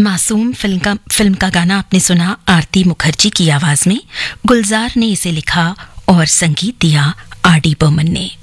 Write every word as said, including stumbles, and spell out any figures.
मासूम फिल्म का फिल्म का गाना आपने सुना आरती मुखर्जी की आवाज में। गुलजार ने इसे लिखा और संगीत दिया आर डी बर्मन ने।